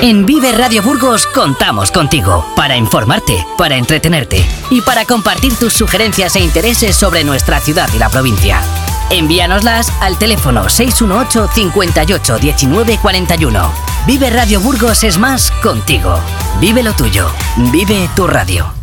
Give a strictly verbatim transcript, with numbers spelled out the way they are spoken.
En Vive Radio Burgos contamos contigo para informarte, para entretenerte y para compartir tus sugerencias e intereses sobre nuestra ciudad y la provincia. Envíanoslas al teléfono seis uno ocho, cincuenta y ocho, diecinueve, cuarenta y uno. Vive Radio Burgos es más contigo. Vive lo tuyo. Vive tu radio.